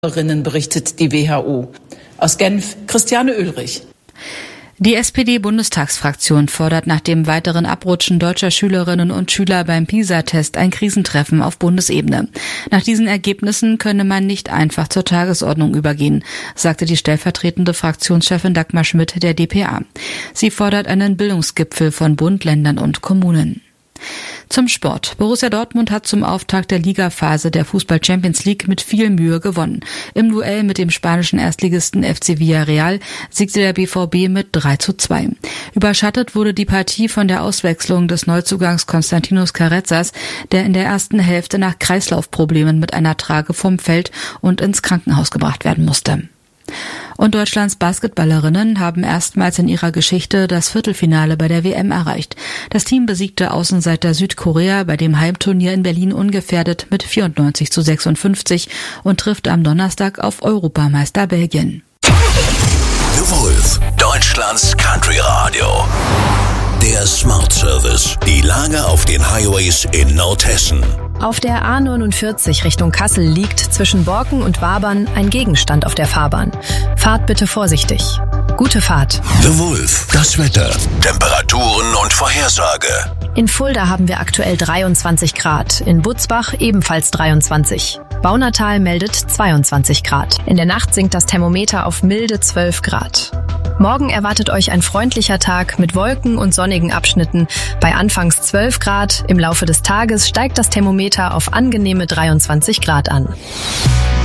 Berichtet die WHO. Aus Genf, Christiane Oehlrich. Die SPD-Bundestagsfraktion fordert nach dem weiteren Abrutschen deutscher Schülerinnen und Schüler beim PISA-Test ein Krisentreffen auf Bundesebene. Nach diesen Ergebnissen könne man nicht einfach zur Tagesordnung übergehen, sagte die stellvertretende Fraktionschefin Dagmar Schmidt der dpa. Sie fordert einen Bildungsgipfel von Bund, Ländern und Kommunen. Zum Sport. Borussia Dortmund hat zum Auftakt der Ligaphase der Fußball-Champions League mit viel Mühe gewonnen. Im Duell mit dem spanischen Erstligisten FC Villarreal siegte der BVB mit 3:2. Überschattet wurde die Partie von der Auswechslung des Neuzugangs Konstantinos Carrezzas, der in der ersten Hälfte nach Kreislaufproblemen mit einer Trage vom Feld und ins Krankenhaus gebracht werden musste. Und Deutschlands Basketballerinnen haben erstmals in ihrer Geschichte das Viertelfinale bei der WM erreicht. Das Team besiegte Außenseiter Südkorea bei dem Heimturnier in Berlin ungefährdet mit 94:56 und trifft am Donnerstag auf Europameister Belgien. The Wolf, Deutschlands Country Radio. Der Smart Service. Die Lage auf den Highways in Nordhessen. Auf der A49 Richtung Kassel liegt zwischen Borken und Wabern ein Gegenstand auf der Fahrbahn. Fahrt bitte vorsichtig. Gute Fahrt. The Wolf, das Wetter, Temperaturen und Vorhersage. In Fulda haben wir aktuell 23 Grad, in Butzbach ebenfalls 23. Baunatal meldet 22 Grad. In der Nacht sinkt das Thermometer auf milde 12 Grad. Morgen erwartet euch ein freundlicher Tag mit Wolken und sonnigen Abschnitten. Bei anfangs 12 Grad, im Laufe des Tages steigt das Thermometer auf angenehme 23 Grad an.